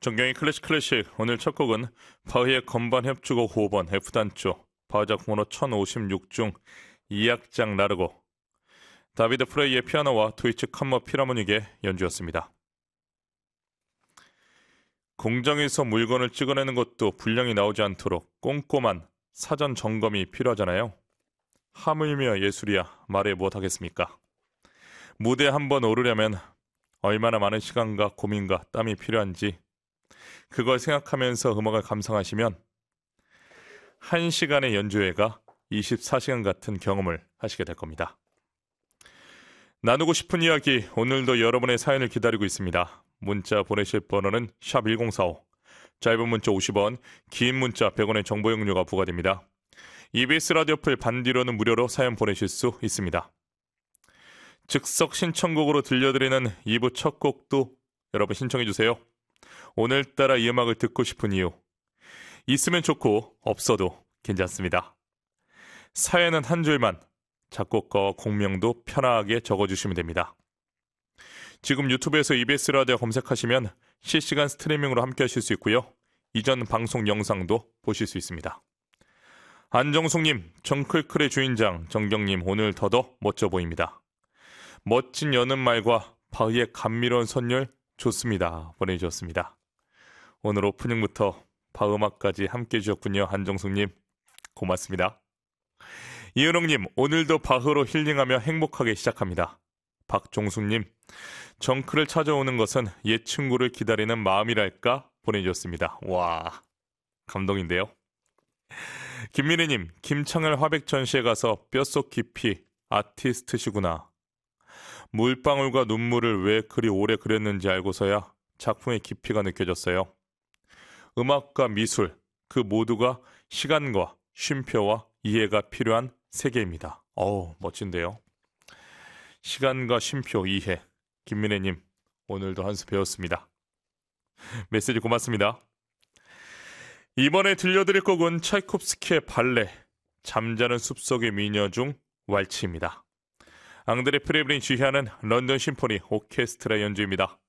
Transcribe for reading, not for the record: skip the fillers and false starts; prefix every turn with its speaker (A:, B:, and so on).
A: 정경의 클래식 오늘 첫 곡은 바흐의 건반 협주곡 5번 F단조 바흐 작품 번호 1056 중 2악장 라르고 다비드 프레이의 피아노와 도이치 캄머 필하모닉의 연주였습니다. 공장에서 물건을 찍어내는 것도 불량이 나오지 않도록 꼼꼼한 사전 점검이 필요하잖아요. 하물며 예술이야 말해 못하겠습니까? 무대에 한번 오르려면 얼마나 많은 시간과 고민과 땀이 필요한지 그걸 생각하면서 음악을 감상하시면 1시간의 연주회가 24시간 같은 경험을 하시게 될 겁니다. 나누고 싶은 이야기 오늘도 여러분의 사연을 기다리고 있습니다. 문자 보내실 번호는 샵1045 짧은 문자 50원 긴 문자 100원의 정보 용료가 부과됩니다. EBS 라디오 풀 반디로는 무료로 사연 보내실 수 있습니다. 즉석 신청곡으로 들려드리는 2부 첫 곡도 여러분 신청해 주세요. 오늘따라 이 음악을 듣고 싶은 이유 있으면 좋고 없어도 괜찮습니다. 사연은 한 줄만 작곡가와 곡명도 편하게 적어주시면 됩니다. 지금 유튜브에서 EBS 라디오 검색하시면 실시간 스트리밍으로 함께 하실 수 있고요. 이전 방송 영상도 보실 수 있습니다. 안정숙님, 정클클의 주인장 정경님 오늘 더더 멋져 보입니다. 멋진 여는 말과 바흐의 감미로운 선율 좋습니다. 보내주셨습니다. 오늘 오프닝부터 바흐 음악까지 함께 해주셨군요. 안정숙님 고맙습니다. 이은홍님 오늘도 바흐로 힐링하며 행복하게 시작합니다. 박종숙님 정크를 찾아오는 것은 옛 친구를 기다리는 마음이랄까 보내주셨습니다. 와 감동인데요. 김민혜님 김창을 화백 전시에 가서 뼛속 깊이 아티스트시구나. 물방울과 눈물을 왜 그리 오래 그렸는지 알고서야 작품의 깊이가 느껴졌어요. 음악과 미술 그 모두가 시간과 쉼표와 이해가 필요한 세계입니다. 멋진데요. 시간과 쉼표 이해 김민혜님 오늘도 한 수 배웠습니다. 메시지 고맙습니다. 이번에 들려드릴 곡은 차이콥스키의 발레 잠자는 숲속의 미녀 중 왈츠입니다. 앙드레 프레브린 지휘하는 런던 심포니 오케스트라 연주입니다.